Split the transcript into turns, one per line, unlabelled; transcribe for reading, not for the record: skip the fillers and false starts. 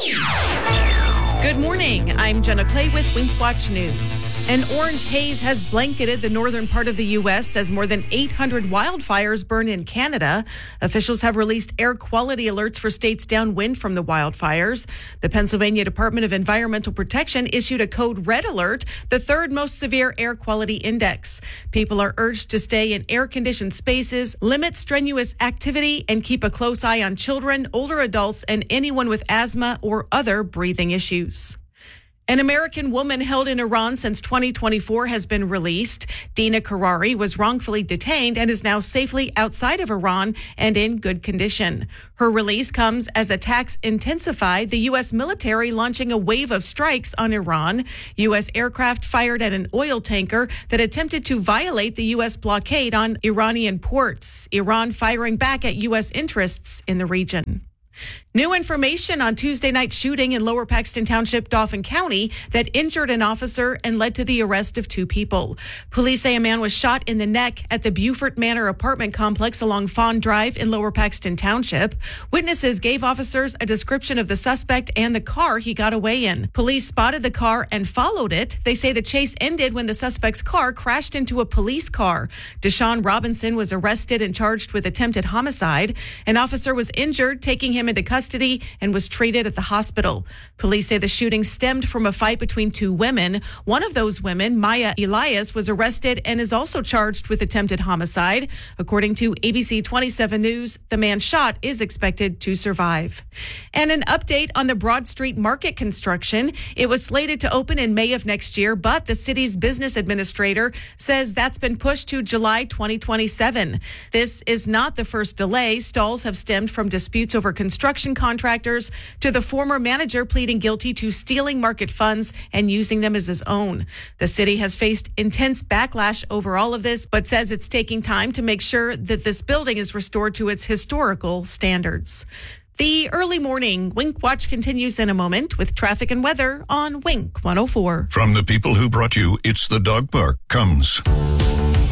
Good morning. I'm Jenna Clay with Wink Watch News. An orange haze has blanketed the northern part of the U.S. as more than 800 wildfires burn in Canada. Officials have released air quality alerts for states downwind from the wildfires. The Pennsylvania Department of Environmental Protection issued a code red alert, the third most severe air quality index. People are urged to stay in air-conditioned spaces, limit strenuous activity, and keep a close eye on children, older adults, and anyone with asthma or other breathing issues. An American woman held in Iran since 2024 has been released. Dina Karari was wrongfully detained and is now safely outside of Iran and in good condition. Her release comes as attacks intensify, the U.S. military launching a wave of strikes on Iran. U.S. aircraft fired at an oil tanker that attempted to violate the U.S. blockade on Iranian ports. Iran firing back at U.S. interests in the region. New information on Tuesday night's shooting in Lower Paxton Township, Dauphin County, that injured an officer and led to the arrest of two people. Police say a man was shot in the neck at the Beaufort Manor apartment complex along Fawn Drive in Lower Paxton Township. Witnesses gave officers a description of the suspect and the car he got away in. Police spotted the car and followed it. They say the chase ended when the suspect's car crashed into a police car. Deshaun Robinson was arrested and charged with attempted homicide. An officer was injured, taking him into custody and was treated at the hospital. Police say the shooting stemmed from a fight between two women. One of those women, Maya Elias, was arrested and is also charged with attempted homicide. According to ABC 27 News, the man shot is expected to survive. And an update on the Broad Street Market construction. It was slated to open in May of next year, but the city's business administrator says that's been pushed to July 2027. This is not the first delay. Stalls have stemmed from disputes over construction contractors to the former manager pleading guilty to stealing market funds and using them as his own. The city has faced intense backlash over all of this, but says it's taking time to make sure that this building is restored to its historical standards. The early morning Wink Watch continues in a moment with traffic and weather on Wink 104.
From the people who brought you It's the Dog Park comes